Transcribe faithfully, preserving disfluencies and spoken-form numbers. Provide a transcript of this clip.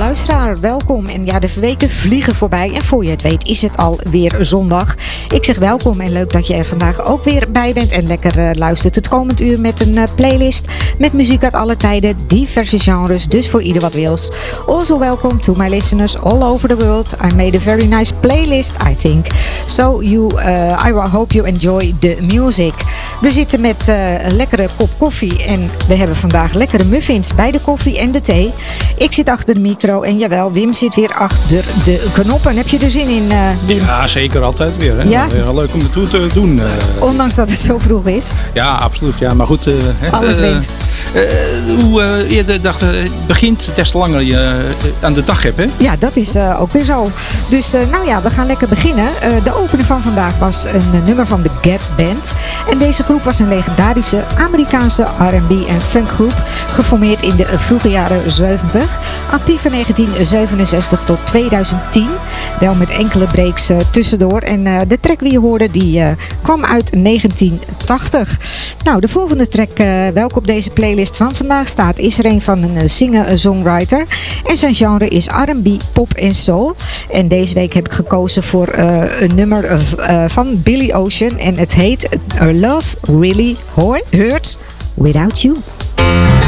luisteraar, welkom. En ja, de weken vliegen voorbij en voor je het weet is het alweer zondag. Ik zeg welkom en leuk dat je er vandaag ook weer bij bent en lekker uh, luistert het komend uur met een uh, playlist met muziek uit alle tijden, diverse genres, dus voor ieder wat wils. Also welcome to my listeners all over the world. I made a very nice playlist, I think. So you, uh, I hope you enjoy the music. We zitten met uh, een lekkere kop koffie en we hebben vandaag lekkere muffins bij de koffie en de thee. Ik zit achter de micro en jawel, Wim zit weer achter de knoppen. Heb je er zin in, uh, Wim? Ja, zeker altijd weer. Hè? Ja? Heel leuk om het toe te doen. Uh, Ondanks dat het zo vroeg is. Ja, absoluut. Ja, maar goed. Uh, Alles uh, wint. Uh, hoe uh, eerder dacht, uh, het begint, des te langer je uh, aan de dag hebt, hè? Ja, dat is uh, ook weer zo. Dus uh, nou ja, we gaan lekker beginnen. Uh, de opener van vandaag was een uh, nummer van de Gap Band. En deze groep was een legendarische Amerikaanse R en B en funkgroep. Geformeerd in de uh, vroege jaren zeventig. Actief van negentien zevenenzestig tot tweeduizend tien. Wel met enkele breaks uh, tussendoor. En uh, de track die je hoorde, die uh, kwam uit negentien tachtig. Nou, de volgende track uh, welke op deze playlist van vandaag staat, is er een van een uh, singer-songwriter. En zijn genre is R en B, pop en soul. En deze week heb ik gekozen voor uh, een nummer uh, uh, van Billy Ocean. En het heet uh, Love Really Hurts Without You.